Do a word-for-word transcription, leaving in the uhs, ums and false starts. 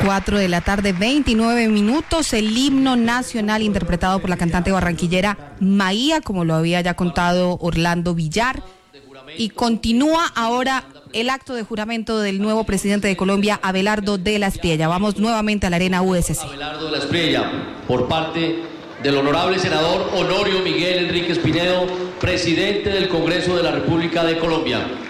cuatro de la tarde, veintinueve minutos, el himno nacional interpretado por la cantante barranquillera Maía, como lo había ya contado Orlando Villar, y continúa ahora el acto de juramento del nuevo presidente de Colombia, Abelardo de la Espriella. Vamos nuevamente a la Arena U S C. Abelardo de la Espriella, por parte del honorable senador Honorio Miguel Enríquez Pinedo, presidente del Congreso de la República de Colombia.